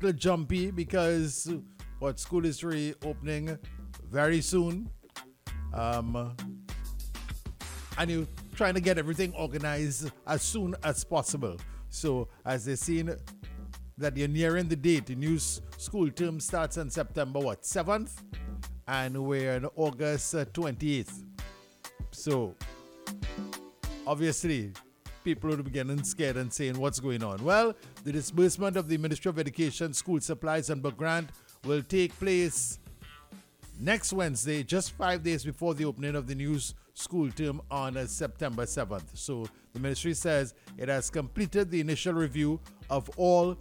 little jumpy because what school is reopening very soon. And you're trying to get everything organized as soon as possible. So as they're seeing that you're nearing the date, the new school term starts on September 7th, and we're on August 28th. So obviously people would be getting scared and saying what's going on. Well, the disbursement of the Ministry of Education school supplies and book grant will take place next Wednesday, just 5 days before the opening of the new school term on September 7th. So the ministry says it has completed the initial review of all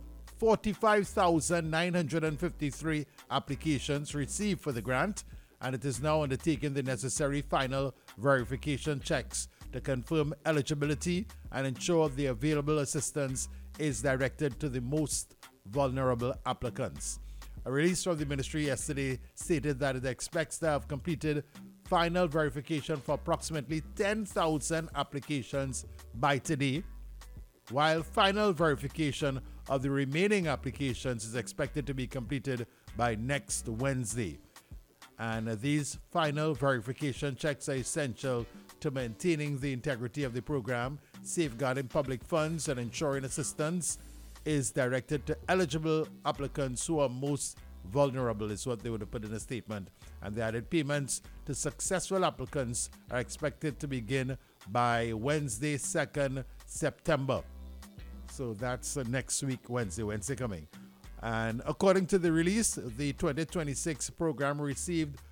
45,953 applications received for the grant, and it is now undertaking the necessary final verification checks to confirm eligibility and ensure the available assistance is directed to the most vulnerable applicants. A release from the ministry yesterday stated that it expects to have completed final verification for approximately 10,000 applications by today, while final verification of the remaining applications is expected to be completed by next Wednesday. And these final verification checks are essential to maintaining the integrity of the program, safeguarding public funds, and ensuring assistance is directed to eligible applicants who are most vulnerable, is what they would have put in a statement. And the added payments to successful applicants are expected to begin by Wednesday, 2nd September. So that's next week, Wednesday coming. And according to the release, the 2026 program received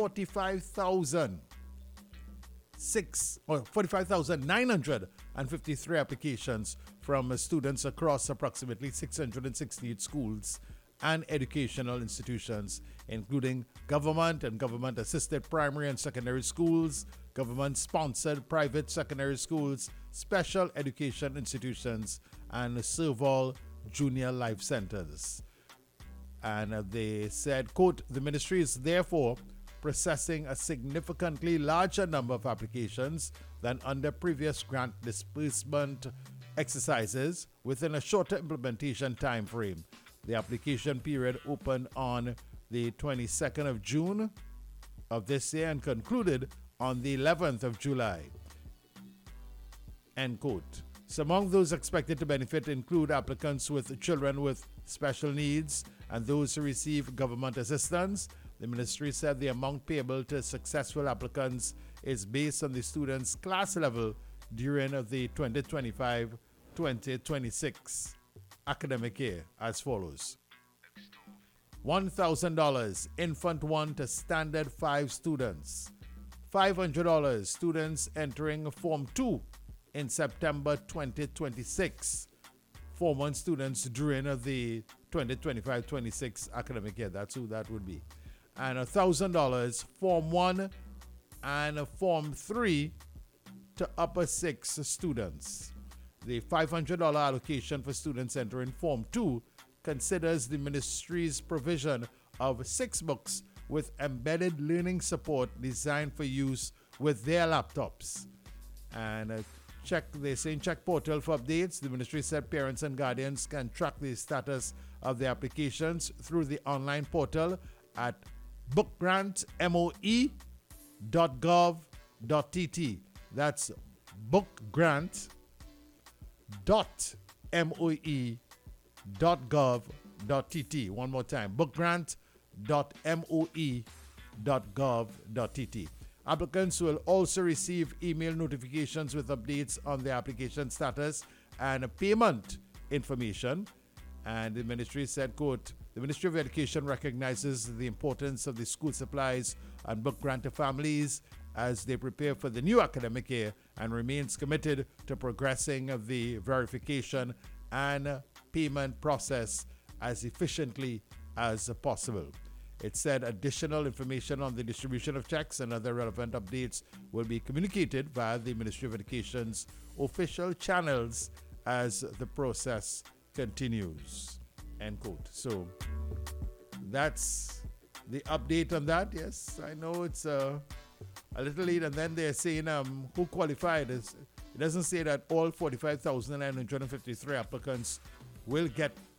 45,953 applications from students across approximately 668 schools and educational institutions, including government and government-assisted primary and secondary schools, government-sponsored private secondary schools, special education institutions, and Serval Junior Life Centers. And they said, quote, the ministry is therefore processing a significantly larger number of applications than under previous grant disbursement exercises within a shorter implementation time frame. The application period opened on the 22nd of June of this year and concluded on the 11th of July. End quote. So among those expected to benefit include applicants with children with special needs and those who receive government assistance. The ministry said the amount payable to successful applicants is based on the student's class level during the 2025-2026 academic year as follows. $1,000 infant 1 to standard 5 students. $500 students entering Form 2 in September 2026. Form 1 students during the 2025-26 academic year. That's who that would be. And $1,000 Form 1 and Form 3 to upper 6 students. The $500 allocation for students entering Form 2 considers the ministry's provision of 6 books with embedded learning support designed for use with their laptops. And check portal for updates. The ministry said parents and guardians can track the status of the applications through the online portal at bookgrantmoe.gov.tt. That's bookgrant.moe.gov.tt. One more time, bookgrant.moe.gov.tt. Applicants will also receive email notifications with updates on their application status and payment information. And the ministry said, quote, the Ministry of Education recognizes the importance of the school supplies and book grant to families as they prepare for the new academic year and remains committed to progressing the verification and payment process as efficiently as possible. It said additional information on the distribution of checks and other relevant updates will be communicated via the Ministry of Education's official channels as the process continues. End quote. So that's the update on that. Yes, I know it's a little late, and then they're saying who qualified. It doesn't say that all 45,953 applicants will get